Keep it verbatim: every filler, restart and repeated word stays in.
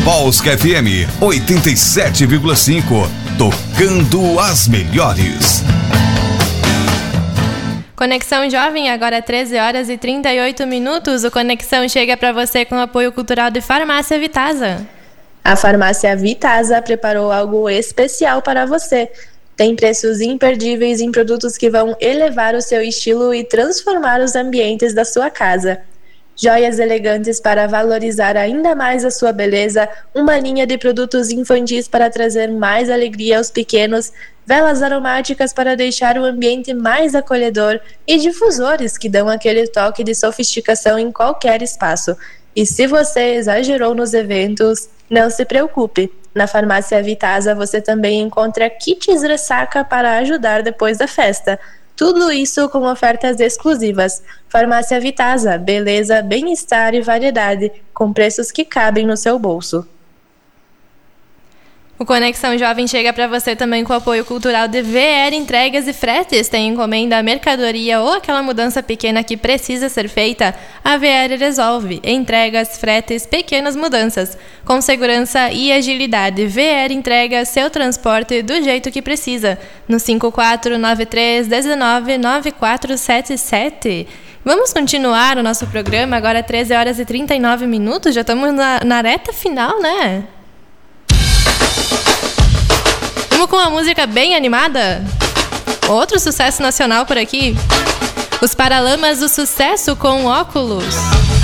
Polska F M oitenta e sete vírgula cinco, tocando as melhores. Conexão Jovem, agora treze horas e trinta e oito minutos. O Conexão chega para você com o apoio cultural de Farmácia Vitasa. A Farmácia Vitasa preparou algo especial para você. Tem preços imperdíveis em produtos que vão elevar o seu estilo e transformar os ambientes da sua casa. Joias elegantes para valorizar ainda mais a sua beleza, uma linha de produtos infantis para trazer mais alegria aos pequenos, velas aromáticas para deixar o ambiente mais acolhedor e difusores que dão aquele toque de sofisticação em qualquer espaço. E se você exagerou nos eventos, não se preocupe. Na Farmácia Vitasa você também encontra kits ressaca para ajudar depois da festa. Tudo isso com ofertas exclusivas. Farmácia Vitasa, beleza, bem-estar e variedade, com preços que cabem no seu bolso. O Conexão Jovem chega para você também com o apoio cultural de V R Entregas e Fretes. Tem encomenda, mercadoria ou aquela mudança pequena que precisa ser feita? A V R resolve. Entregas, fretes, pequenas mudanças. Com segurança e agilidade. V R entrega seu transporte do jeito que precisa. No cinco quatro nove três um nove nove quatro sete sete. Vamos continuar o nosso programa, agora treze horas e trinta e nove minutos. Já estamos na, na reta final, né? Vamos com uma música bem animada? Outro sucesso nacional por aqui. Os Paralamas do Sucesso com Óculos.